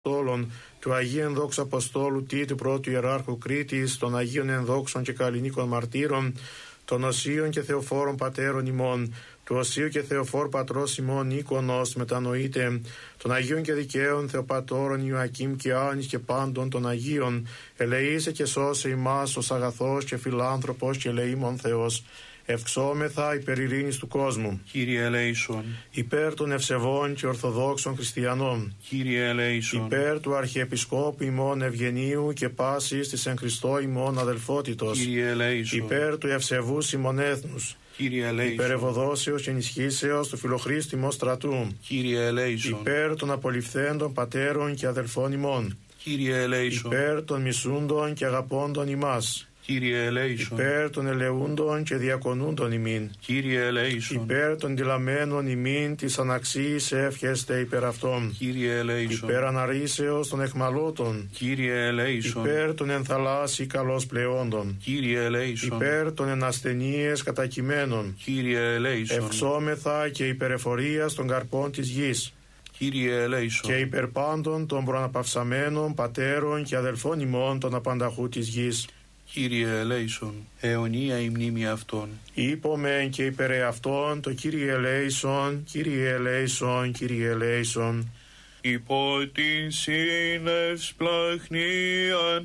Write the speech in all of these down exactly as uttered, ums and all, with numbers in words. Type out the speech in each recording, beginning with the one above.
Αποστόλων, του Αγίου Ενδόξου Αποστόλου Τίτου πρώτου Ιεράρχου Κρήτης, των Αγίων Ενδόξων και Καλλινίκων Μαρτύρων, των Οσίων και Θεοφόρων Πατέρων ημών, του Οσίου και Θεοφόρ Πατρός ημών Νίκονος μετανοείται, των Αγίων και Δικαίων Θεοπατώρων Ιωακήμ και Άνης και πάντων των Αγίων, ελεήσε και σώσε ημάς ως αγαθός και φιλάνθρωπος και ελεήμων Θεός. Ευξόμεθα υπέρ ειρήνης του κόσμου. Κύριε ελέησον. Υπέρ των ευσεβών και ορθοδόξων χριστιανών. Κύριε ελέησον. Υπέρ του Αρχιεπισκόπου ημών Ευγενίου και πάσης της εν Χριστώ ημών αδελφότητος. Κύριε ελέησον. Υπέρ του ευσεβούς ημών έθνους. Κύριε ελέησον. Υπέρ ευωδόσεως και ενισχύσεως του φιλοχρίστου ημών στρατού. Κύριε ελέησον. Υπέρ των απολυφθέντων πατέρων και αδελφών ημών. Κύριε ελέησον. Υπέρ των μισούντων και αγαπώντων ημάς. Κύριε ελέησον. Υπέρ των ελεούντων και διακονούντων ημίν. Κύριε ελέησον. Υπέρ των τιλαμένων ημίν της αναξίης εύχεστε υπέρ αυτών. Κύριε ελέησον. Υπέρ αναρρήσεως των εχμαλώτων. Κύριε ελέησον. Υπέρ των ενθαλάσσι καλώς πλεόντων. Κύριε ελέησον. Υπέρ των ενασθενείες κατακειμένων. Κύριε ελέησον. Ευξόμεθα και υπερεφορίας των καρπών της γης. Κύριε ελέησον. Και υπέρ πάντων των προαναπαυσαμένων πατέρων και αδελφών ημών των απανταχού της γης. Κύριε ελέησον, αιωνία η μνήμη αυτών. Είπομεν και υπέρ εαυτών το Κύριε ελέησον, Κύριε ελέησον, Κύριε ελέησον. Υπό την σύνευς πλαχνίαν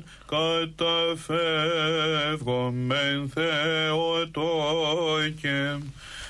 καταφεύγομεν Θεοτόκε.